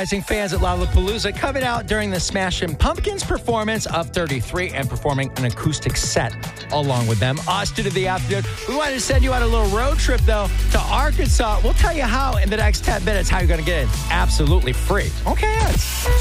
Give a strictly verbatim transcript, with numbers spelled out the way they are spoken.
Rising fans at Lollapalooza coming out during the Smashing Pumpkins performance of thirty-three and performing an acoustic set along with them. Austin of the afternoon. We wanted to send you on a little road trip, though, to Arkansas. We'll tell you how in the next ten minutes, how you're going to get in absolutely free. Okay, it's